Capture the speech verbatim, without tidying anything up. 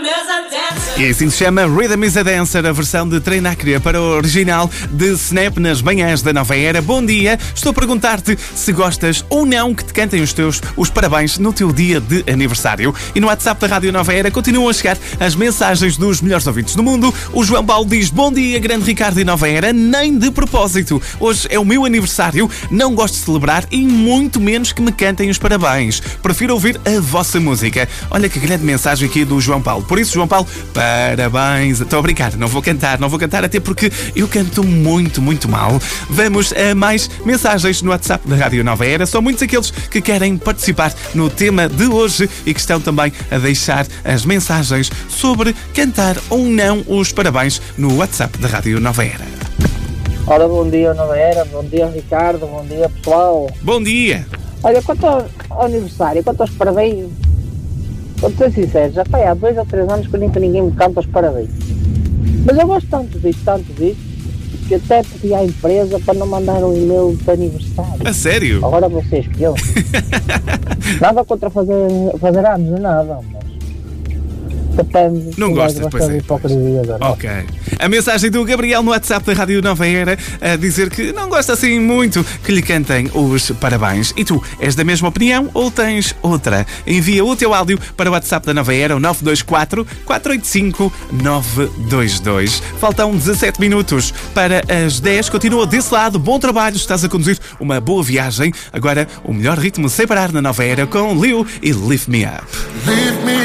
E assim se chama Rhythm is a Dancer, a versão de Treinácrea para o original de Snap nas manhãs da Nova Era. Bom dia, estou a perguntar-te se gostas ou não que te cantem os teus os parabéns no teu dia de aniversário. E no WhatsApp da Rádio Nova Era continuam a chegar as mensagens dos melhores ouvintes do mundo. O João Paulo diz: bom dia, grande Ricardo e Nova Era, nem de propósito. Hoje é o meu aniversário, não gosto de celebrar e muito menos que me cantem os parabéns. Prefiro ouvir a vossa música. Olha que grande mensagem aqui do João Paulo. Por isso, João Paulo, parabéns. Estou a brincar, não vou cantar, não vou cantar até porque eu canto muito, muito mal. Vamos a mais mensagens no WhatsApp da Rádio Nova Era. São muitos aqueles que querem participar no tema de hoje e que estão também a deixar as mensagens sobre cantar ou não os parabéns no WhatsApp da Rádio Nova Era. Ora, bom dia, Nova Era, bom dia, Ricardo, bom dia, pessoal. Bom dia. Olha, quanto ao, ao aniversário, quanto aos parabéns, vou ser sincero, já foi há dois ou três anos que nunca ninguém me canta os parabéns. Mas eu gosto tanto disto, tanto disto, que até pedi à empresa para não mandar um e-mail de aniversário. A sério? Agora vocês que eu. Nada contra fazer, fazer anos, nada, mas depende. Não gostas, pois é. Ok. A mensagem do Gabriel no WhatsApp da Rádio Nova Era a dizer que não gosta assim muito que lhe cantem os parabéns. E tu, és da mesma opinião ou tens outra? Envia o teu áudio para o WhatsApp da Nova Era, o nove dois quatro, quatro oito cinco, nove dois dois. Faltam dezassete minutos para as dez. Continua desse lado. Bom trabalho. Estás a conduzir uma boa viagem. Agora, o melhor ritmo sem parar na Nova Era com Leo e Lift Me Up. Lift me